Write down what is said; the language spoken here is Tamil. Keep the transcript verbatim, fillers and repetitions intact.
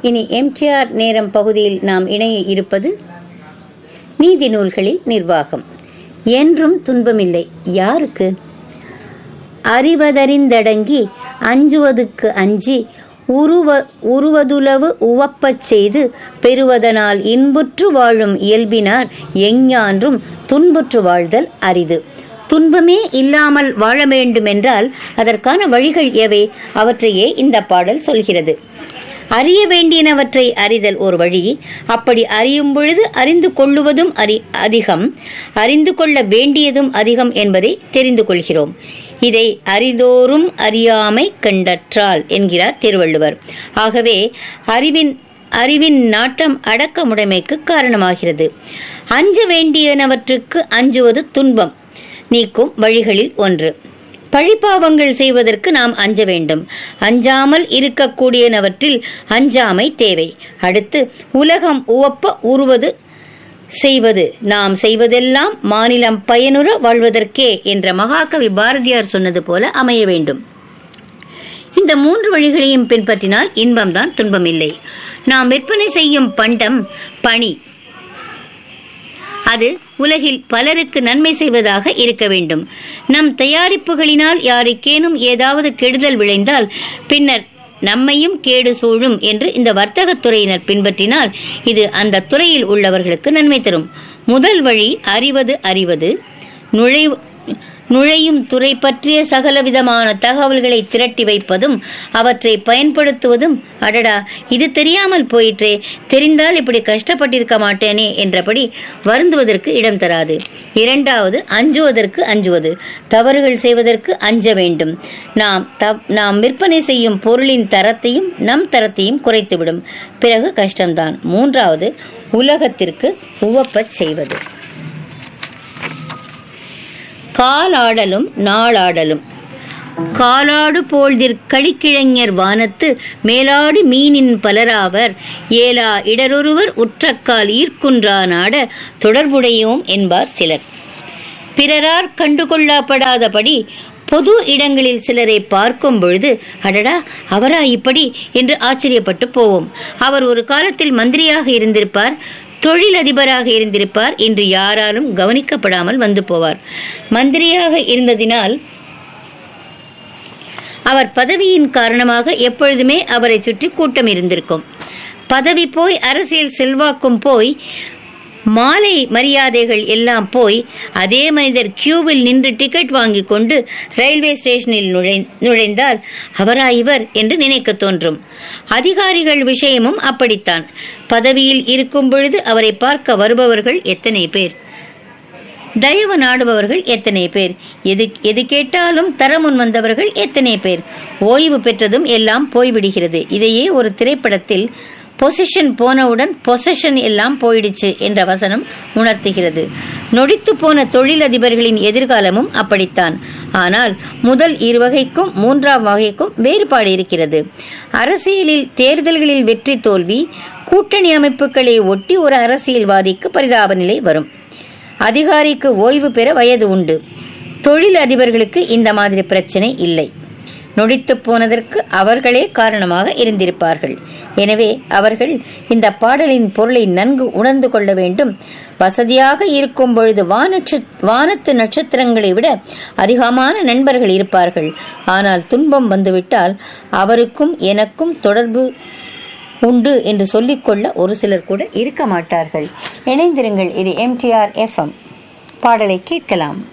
இனி எம்டிஆர் நேரம் பகுதியில் நாம் இணைய இருப்பது நீதி நூல்களில் நிர்வாகம். என்றும் துன்பமில்லை யாருக்கு? அறிவதறிந்தடங்கி அஞ்சுவதுக்கு அஞ்சி உருவ உருவதுலவு உவப்பச் செய்து பெறுவதனால் இன்புற்று வாழும் இயல்பினார் எஞ்ஞான்றும் துன்புற்று வாழ்தல் அரிது. துன்பமே இல்லாமல் வாழ வேண்டுமென்றால் அதற்கான வழிகள் எவை? அவற்றையே இந்த பாடல் சொல்கிறது. அறிய வேண்டியனவற்றை அறிதல் ஒரு வழி. அப்படி அறியும் பொழுது அறிந்து கொள்ளுவதும் அறி அதிகம் அறிந்து கொள்ள வேண்டியதும் அதிகம் என்பதை தெரிந்து கொள்கிறோம். இதை அறிதோறும் அறியாமை கண்டற்றால் என்கிறார் திருவள்ளுவர். ஆகவே அறிவின் அறிவின் நாட்டம் அடக்கமுடைமைக்கு காரணமாகிறது. அஞ்ச வேண்டியனவற்றுக்கு அஞ்சுவது துன்பம் நீக்கும் வழிகளில் ஒன்று. பழிப்பாவங்கள் செய்வதற்கு நாம் அஞ்ச வேண்டும். அஞ்சாமல் இருக்கக்கூடியனவற்றில் அஞ்சாமை தேவை. அடுத்து உலகம் உவப்ப உருவது செய்வது. நாம் செய்வதெல்லாம் மாநிலம் பயனுற வாழ்வதற்கே என்ற மகாகவி பாரதியார் சொன்னது போல அமைய வேண்டும். இந்த மூன்று வழிகளையும் பின்பற்றினால் இன்பம்தான், துன்பமில்லை. நாம் விற்பனை செய்யும் பண்டம் பணி. அது உலகில் பலருக்கு நன்மை செய்வதாக இருக்க வேண்டும். நம் தயாரிப்புகளினால் யாருக்கேனும் ஏதாவது கெடுதல் விளைந்தால் பின்னர் நம்மையும் கேடு சூழும் என்று இந்த வர்த்தகத் துறையினர் பின்பற்றினால் இது அந்த துறையில் உள்ளவர்களுக்கு நன்மை தரும். முதல் வழி அறிவது அறிவது நுழை நுழையும் துறை பற்றிய சகலவிதமான தகவல்களை திரட்டி வைப்பதும் அவற்றை பயன்படுத்துவதும். அடடா, இது தெரியாமல் போயிற்றே, தெரிந்தால் இப்படி கஷ்டப்பட்டிருக்க மாட்டேனே என்றபடி வருந்துவதற்கு இடம் தராது. இரண்டாவது அஞ்சுவதற்கு அஞ்சுவது. தவறுகள் செய்வதற்கு அஞ்ச வேண்டும். நாம் நாம் விற்பனை செய்யும் பொருளின் தரத்தையும் நம் தரத்தையும் குறைத்துவிடும். பிறகு கஷ்டம்தான். மூன்றாவது உலகத்திற்கு உவப்பச் செய்வது. காலாடலும் நாளாடலும். காலாடு போழ்திற் களிக்கிழஞர் வானத்து மேலாடு மீனின் பலராவர் ஏலா இடரொருவர் உற்றக்கால் ஈர்க்குன்றா நாட தொடர்புடையோம் என்பார் சிலர். பிறரார் கண்டுகொள்ளப்படாதபடி பொது இடங்களில் சிலரை பார்க்கும் பொழுது அடடா, அவரா இப்படி என்று ஆச்சரியப்பட்டு போவோம். அவர் ஒரு காலத்தில் மந்திரியாக இருந்திருப்பார், தொழில் அதிபராக இருந்திருப்பார். இன்று யாராலும் கவனிக்கப்படாமல் வந்து போவார். மந்திரியாக இருந்ததினால் அவர் பதவியின் காரணமாக எப்பொழுதுமே அவரை சுற்றி கூட்டம் இருந்திருக்கும். பதவி போய் அரசியல் செல்வாக்கும் போய் மாலை மரியாதைகள் எல்லாம் போய் அதே மனிதர் கியூவில் நின்று டிக்கெட் வாங்கி கொண்டு ரயில்வே ஸ்டேஷனில் நுழை நுழைந்தால் அவரா இவர் என்று நினைக்க தோன்றும். அதிகாரிகள் விஷயமும் அப்படித்தான். பதவியில் இருக்கும் பொழுது அவரை பார்க்க வருபவர்கள் எத்தனை பேர், தயவு நாடுபவர்கள் எத்தனை பேர், எது எது கேட்டாலும் தர முன் வந்தவர்கள் எத்தனை பேர். ஓய்வு பெற்றதும் எல்லாம் போய்விடுகிறது. இதையே ஒரு திரைப்படத்தில் பொசிஷன் போனவுடன் பொசஷன் எல்லாம் போயிடுச்சு என்ற வசனம் உணர்த்துகிறது. நொடித்து போன தொழிலதிபர்களின் எதிர்காலமும் அப்படித்தான். ஆனால் முதல் இரு வகைக்கும் மூன்றாம் வகைக்கும் வேறுபாடு இருக்கிறது. அரசியலில் தேர்தல்களில் வெற்றி தோல்வி கூட்டணி அமைப்புகளை ஒட்டி ஒரு அரசியல்வாதிக்கு பரிதாப நிலை வரும். அதிகாரிக்கு ஓய்வு பெற வயது உண்டு. தொழில் அதிபர்களுக்கு இந்த மாதிரி பிரச்சனை இல்லை. நொடித்து போனதற்கு அவர்களே காரணமாக இருந்திருப்பார்கள். எனவே அவர்கள் இந்த பாடலின் பொருளை நன்கு உணர்ந்து கொள்ள வேண்டும். வசதியாக இருக்கும் பொழுது வானட்ச வானத்து நட்சத்திரங்களை விட அதிகமான நண்பர்கள் இருப்பார்கள். ஆனால் துன்பம் வந்துவிட்டால் அவருக்கும் எனக்கும் தொடர்பு உண்டு என்று சொல்லிக்கொள்ள ஒரு சிலர் கூட இருக்க மாட்டார்கள். இணைந்திருங்கள். இது எம்டிஆர் எஃப்எம். பாடலை கேட்கலாம்.